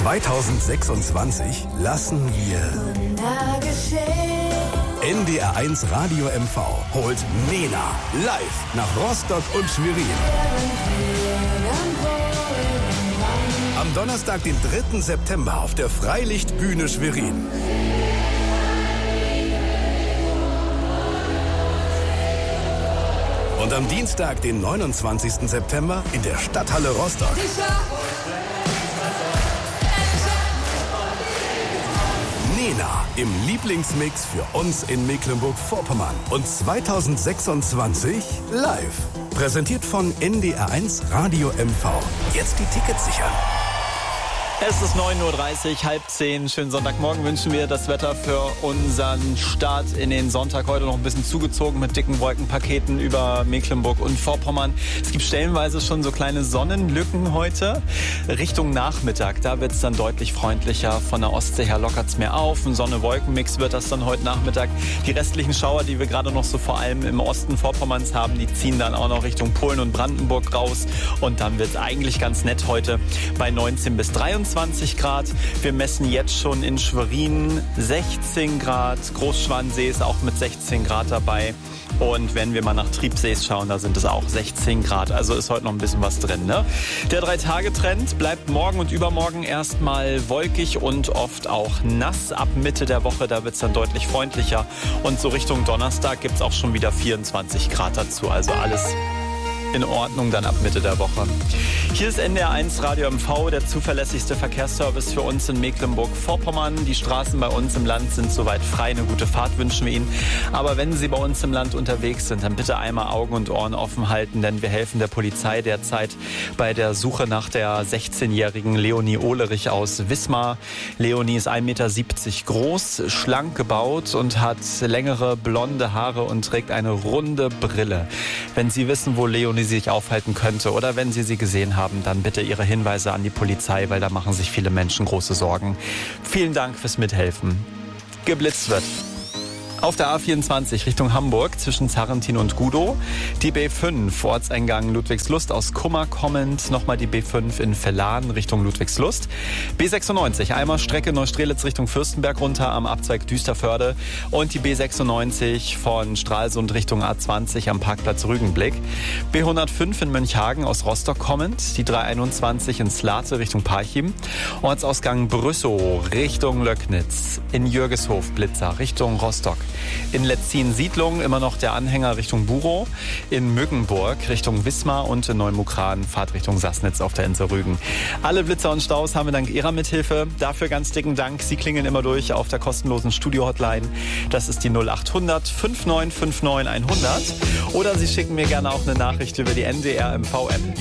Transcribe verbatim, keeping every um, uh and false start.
zweitausendsechsundzwanzig lassen wir N D R eins Radio M V holt Nena live nach Rostock und Schwerin. Am Donnerstag, den dritten September auf der Freilichtbühne Schwerin. Und am Dienstag, den neunundzwanzigsten September in der Stadthalle Rostock. Nena im Lieblingsmix für uns in Mecklenburg-Vorpommern und zweitausendsechsundzwanzig live. Präsentiert von N D R eins Radio M V. Jetzt die Tickets sichern. Es ist neun Uhr dreißig, halb zehn. Schönen Sonntagmorgen wünschen wir. Das Wetter für unseren Start in den Sonntag heute noch ein bisschen zugezogen mit dicken Wolkenpaketen über Mecklenburg und Vorpommern. Es gibt stellenweise schon so kleine Sonnenlücken heute. Richtung Nachmittag, da wird es dann deutlich freundlicher. Von der Ostsee her lockert es mehr auf. Ein Sonne-Wolken-Mix wird das dann heute Nachmittag. Die restlichen Schauer, die wir gerade noch so vor allem im Osten Vorpommerns haben, die ziehen dann auch noch Richtung Polen und Brandenburg raus. Und dann wird es eigentlich ganz nett heute bei neunzehn bis dreiundzwanzig Grad. Wir messen jetzt schon in Schwerin sechzehn Grad. Großschwansee ist auch mit sechzehn Grad dabei. Und wenn wir mal nach Triebsees schauen, da sind es auch sechzehn Grad. Also ist heute noch ein bisschen was drin, ne? Der Drei-Tage-Trend bleibt morgen und übermorgen erstmal wolkig und oft auch nass. Ab Mitte der Woche, da wird es dann deutlich freundlicher. Und so Richtung Donnerstag gibt es auch schon wieder vierundzwanzig Grad dazu. Also alles in Ordnung dann ab Mitte der Woche. Hier ist N D R eins Radio M V, der zuverlässigste Verkehrsservice für uns in Mecklenburg-Vorpommern. Die Straßen bei uns im Land sind soweit frei. Eine gute Fahrt wünschen wir Ihnen. Aber wenn Sie bei uns im Land unterwegs sind, dann bitte einmal Augen und Ohren offen halten, denn wir helfen der Polizei derzeit bei der Suche nach der sechzehnjährigen Leonie Ohlerich aus Wismar. Leonie ist ein Meter siebzig groß, schlank gebaut und hat längere blonde Haare und trägt eine runde Brille. Wenn Sie wissen, wo Leonie sich aufhalten könnte oder wenn Sie sie gesehen haben, dann bitte Ihre Hinweise an die Polizei, weil da machen sich viele Menschen große Sorgen. Vielen Dank fürs Mithelfen. Geblitzt wird auf der A vierundzwanzig Richtung Hamburg zwischen Zarrentin und Gudow. Die B fünf, Ortseingang Ludwigslust aus Kummer kommend. Nochmal die B fünf in Vellan Richtung Ludwigslust. B sechsundneunzig, einmal Strecke Neustrelitz Richtung Fürstenberg runter am Abzweig Düsterförde. Und die B sechsundneunzig von Stralsund Richtung A zwanzig am Parkplatz Rügenblick. B hundertfünf in Mönchhagen aus Rostock kommend. Die dreihunderteinundzwanzig in Slate Richtung Parchim. Ortsausgang Brüssow Richtung Löcknitz. In Jürgeshof Blitzer Richtung Rostock. In Letzin-Siedlung immer noch der Anhänger Richtung Burow, in Müggenburg Richtung Wismar und in Neumukran Fahrt Richtung Sassnitz auf der Insel Rügen. Alle Blitzer und Staus haben wir dank Ihrer Mithilfe. Dafür ganz dicken Dank. Sie klingeln immer durch auf der kostenlosen Studio-Hotline. Das ist die null acht hundert fünfundneunzig neunundfünfzig hundert. Oder Sie schicken mir gerne auch eine Nachricht über die N D R M V App.